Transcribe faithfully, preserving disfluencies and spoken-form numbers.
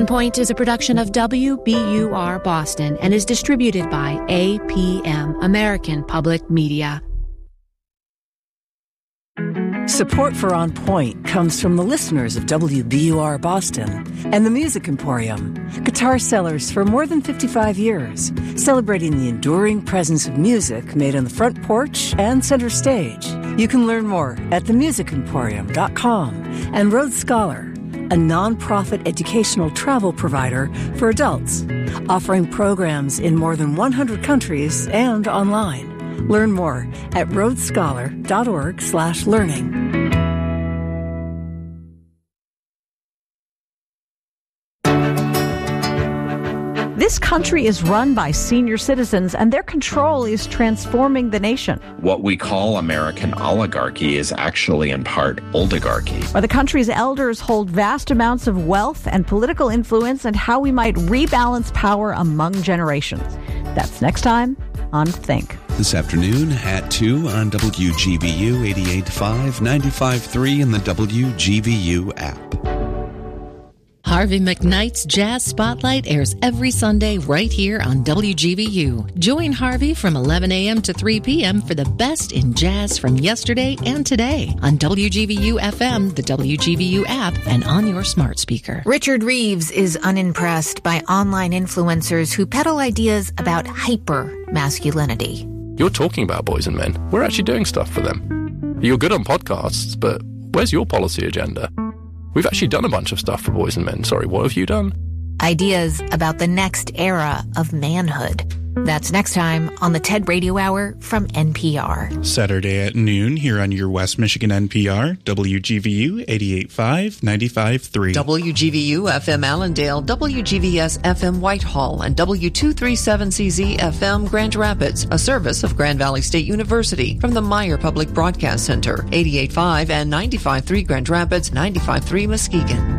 On Point is a production of W B U R Boston and is distributed by A P M, American Public Media. Support for On Point comes from the listeners of W B U R Boston and the Music Emporium, guitar sellers for more than fifty-five years, celebrating the enduring presence of music made on the front porch and center stage. You can learn more at the music emporium dot com and Road Scholar, a nonprofit educational travel provider for adults, offering programs in more than one hundred countries and online. Learn more at road scholar dot org slash learning. This country is run by senior citizens, and their control is transforming the nation. What we call American oligarchy is actually in part oligarchy. Where the country's elders hold vast amounts of wealth and political influence, and how we might rebalance power among generations. That's next time on Think. This afternoon at two on W G V U eighty-eight point five, ninety-five point three, and the W G V U app. Harvey McKnight's Jazz Spotlight airs every Sunday right here on W G V U. Join Harvey from eleven a.m. to three p.m. for the best in jazz from yesterday and today on W G V U F M, the W G V U app, and on your smart speaker. Richard Reeves is unimpressed by online influencers who peddle ideas about hyper-masculinity. You're talking about boys and men. We're actually doing stuff for them. You're good on podcasts, but where's your policy agenda? We've actually done a bunch of stuff for boys and men. Sorry, what have you done? Ideas about the next era of manhood. That's next time on the TED Radio Hour from N P R. Saturday at noon here on your West Michigan N P R, W G V U eighty-eight point five, ninety-five point three. W G V U F M Allendale, W G V S F M Whitehall, and W two thirty-seven C Z F M Grand Rapids, a service of Grand Valley State University from the Meyer Public Broadcast Center, eighty-eight point five and ninety-five point three Grand Rapids, ninety-five point three Muskegon.